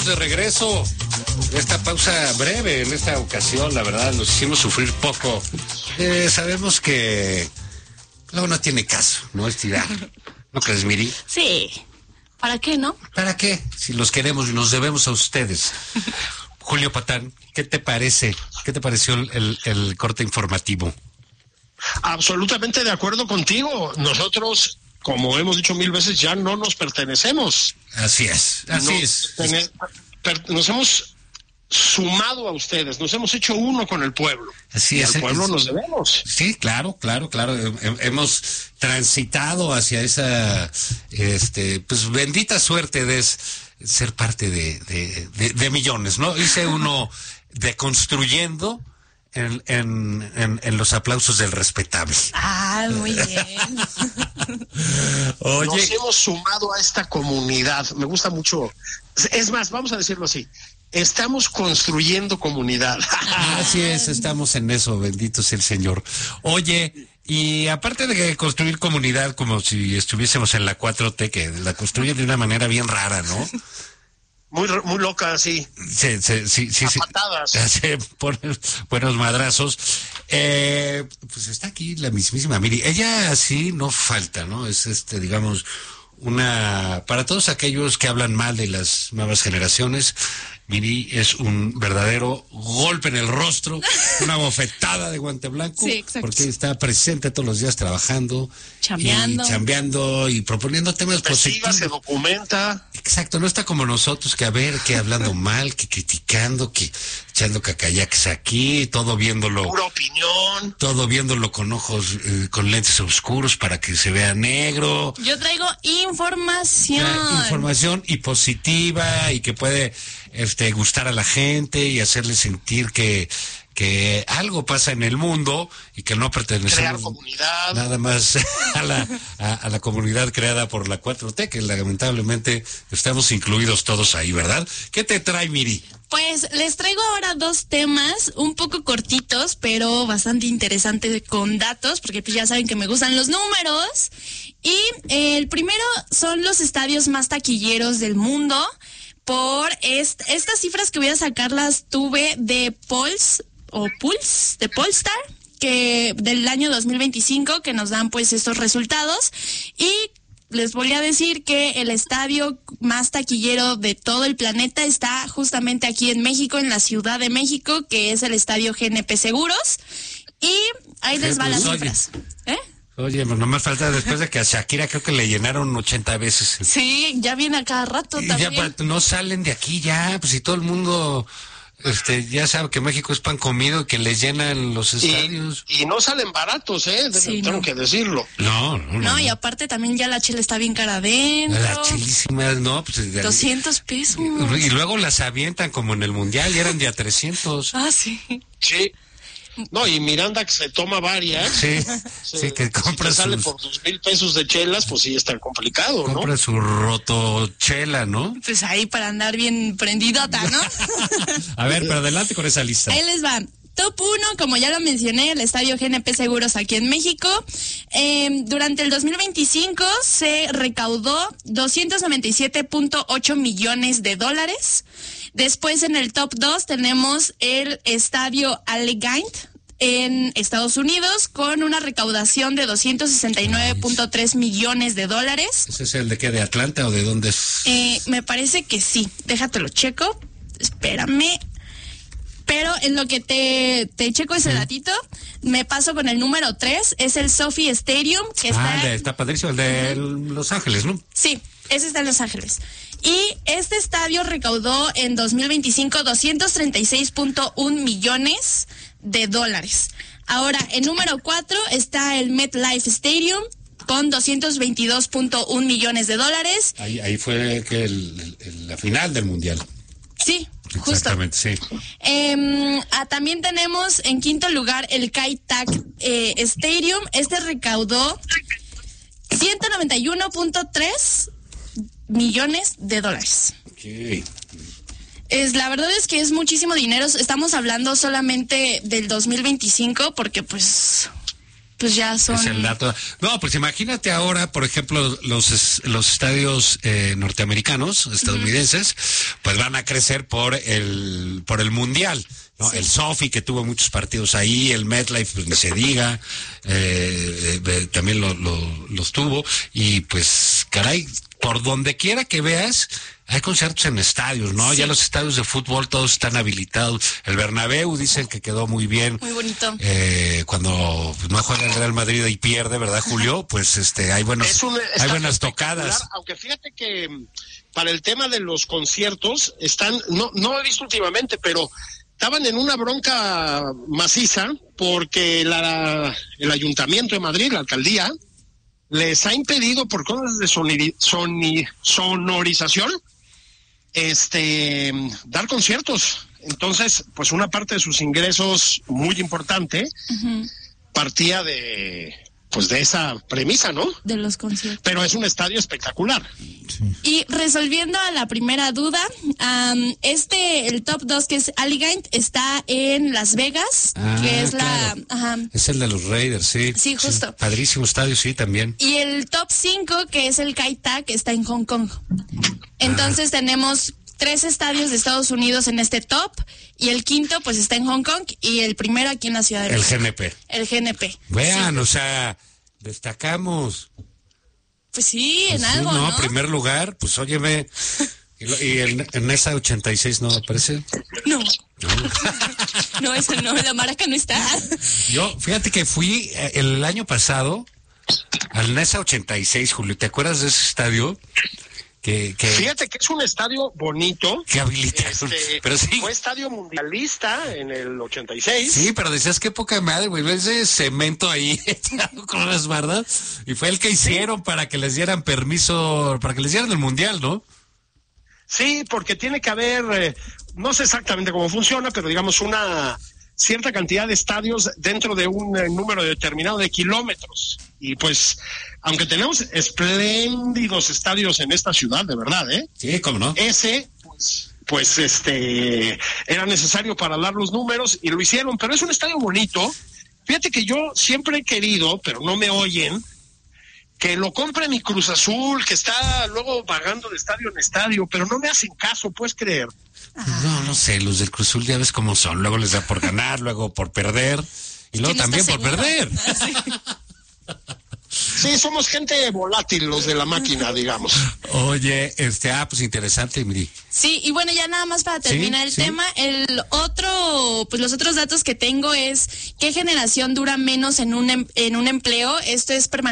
De regreso, esta pausa breve en esta ocasión, la verdad, nos hicimos sufrir poco. Sabemos que luego no tiene caso, ¿no? Estirar. ¿No crees, Miri? Sí. ¿Para qué, no? ¿Para qué? Si los queremos y nos debemos a ustedes. Julio Patán, ¿qué te parece? ¿Qué te pareció el corte informativo? Absolutamente de acuerdo contigo. Nosotros, como hemos dicho 1000 veces, ya no nos pertenecemos. Así es. Nos hemos sumado a ustedes, nos hemos hecho uno con el pueblo. Así y es. Al pueblo nos debemos. Sí, claro. Hemos transitado hacia esa, pues bendita suerte de ser parte de millones, ¿no? Hice uno deconstruyendo en los aplausos del respetable. Ah, muy bien. Oye, nos hemos sumado a esta comunidad. Me gusta mucho. Es más, vamos a decirlo así. Estamos construyendo comunidad. Así es, estamos en eso, bendito sea el Señor. Oye, y aparte de construir comunidad como si estuviésemos en la 4T, que la construyen de una manera bien rara, ¿no? Muy loca, sí. Sí. Patadas. Buenos madrazos. Pues está aquí la mismísima Miri. Ella sí no falta, ¿no? Es digamos, para todos aquellos que hablan mal de las nuevas generaciones, Miri es un verdadero golpe en el rostro, una bofetada de guante blanco, sí, exacto. Porque está presente todos los días trabajando, chambeando y proponiendo temas positivos. Se documenta. Exacto, no está como nosotros que hablando mal, que criticando, que echando cacayaques aquí, todo viéndolo. Pura opinión. Todo viéndolo con ojos, con lentes oscuros para que se vea negro. Yo traigo información. Información y positiva y que puede gustar a la gente y hacerle sentir que algo pasa en el mundo y que no pertenecemos nada más a la comunidad creada por la 4T, que lamentablemente estamos incluidos todos ahí, ¿verdad? ¿Qué te trae, Miri? Pues les traigo ahora 2 temas un poco cortitos, pero bastante interesantes con datos, porque pues ya saben que me gustan los números. Y el primero son los estadios más taquilleros del mundo. Por estas cifras que voy a sacar las tuve de Pulse, de Polestar, que del año 2025, que nos dan pues estos resultados. Y les voy a decir que el estadio más taquillero de todo el planeta está justamente aquí en México, en la Ciudad de México, que es el estadio GNP Seguros. Y ahí les va las cifras. Oye, pues nomás falta después de que a Shakira creo que le llenaron 80 veces. Sí, ya viene a cada rato y también. Ya no salen de aquí ya, pues si todo el mundo ya sabe que México es pan comido y que les llenan los estadios. Y no salen baratos, sí, tengo que decirlo. No, y aparte también ya la chela está bien cara adentro. La chilísima, no, pues 200 pesos. Y luego las avientan como en el Mundial y eran de a 300. Ah, sí. Sí. No, y Miranda que se toma varias. Sí, que compra si sale por 2,000 pesos de chelas, pues sí es tan complicado, ¿no? Compra su rotochela, ¿no? Pues ahí para andar bien prendidota, ¿no? A ver, pero adelante con esa lista. Ahí les va. Top 1, como ya lo mencioné, el estadio GNP Seguros aquí en México. Durante el 2025 se recaudó 297.8 millones de dólares. Después en el top 2 tenemos el estadio Allegiant en Estados Unidos con una recaudación de 269.3 millones de dólares. ¿Ese es el de qué? ¿De Atlanta o de dónde es? Me parece que sí. Déjatelo checo. Espérame. Pero en lo que te checo ese datito, me paso con el número 3, es el SoFi Stadium, que está padrísimo, el de Los Ángeles, ¿no? Sí, ese está en Los Ángeles. Y este estadio recaudó en 2025 $236.1 millones de dólares. Ahora, en número 4 está el MetLife Stadium con 222.1 millones de dólares. Ahí fue que la final del Mundial. Sí, justo. Exactamente, sí. También tenemos en quinto lugar el Kai Tak Stadium. Este recaudó 191.3 millones de dólares. Okay. La verdad es que es muchísimo dinero. Estamos hablando solamente del 2025 porque pues pues ya son... Es el dato. No, pues imagínate ahora, por ejemplo, los estadios norteamericanos, estadounidenses, pues van a crecer por el Mundial, ¿no? Sí. El SoFi, que tuvo muchos partidos ahí, el MetLife, pues ni se diga, también los tuvo, y pues, caray, por donde quiera que veas, hay conciertos en estadios, ¿no? Sí. Ya los estadios de fútbol todos están habilitados. El Bernabéu dicen que quedó muy bien. Muy bonito. Cuando no juega el Real Madrid y pierde, ¿verdad, Julio? Pues hay buenas tocadas. Aunque fíjate que para el tema de los conciertos no he visto últimamente, pero estaban en una bronca maciza porque el Ayuntamiento de Madrid, la alcaldía, les ha impedido por cosas de sonorización dar conciertos. Entonces, pues una parte de sus ingresos muy importante partía de esa premisa, ¿no? De los conciertos. Pero es un estadio espectacular. Sí. Y resolviendo a la primera duda, el top 2, que es Allegiant, está en Las Vegas, que es claro. Es el de los Raiders, sí. Sí, justo. Sí, padrísimo estadio, sí, también. Y el top 5, que es el Kai Tak, está en Hong Kong. Entonces tenemos 3 estadios de Estados Unidos en este top, y el quinto pues está en Hong Kong, y el primero aquí en la Ciudad de México. El GNP. Vean, sí. O sea, destacamos. Pues sí, en algo, ¿no? Primer lugar, pues óyeme, y en esa 86 no aparece. No. No, eso no, la maraca no está. Yo, fíjate que fui el año pasado al NESA 86, Julio, ¿te acuerdas de ese estadio? Fíjate que es un estadio bonito. Que habilitaron. Pero sí. Fue estadio mundialista en el 86. Sí, pero decías qué poca madre, güey. Ese cemento ahí echado con las bardas. Y fue el que hicieron para que les dieran permiso, para que les dieran el mundial, ¿no? Sí, porque tiene que haber, no sé exactamente cómo funciona, pero digamos una cierta cantidad de estadios dentro de un número determinado de kilómetros. Y pues, aunque tenemos espléndidos estadios en esta ciudad, de verdad, ¿eh? Sí, ¿cómo no? Ese, pues era necesario para dar los números y lo hicieron, pero es un estadio bonito. Fíjate que yo siempre he querido, pero no me oyen, que lo compre mi Cruz Azul, que está luego vagando de estadio en estadio, pero no me hacen caso, ¿puedes creer? No sé, los del Cruz Azul ya ves cómo son, luego les da por ganar, luego por perder, y luego también por perder. Sí. Sí, somos gente volátil los de la máquina, digamos. Oye, pues interesante, Miri. Sí, y bueno, ya nada más para terminar el tema, los otros datos que tengo es qué generación dura menos en un empleo. Esto es permanente.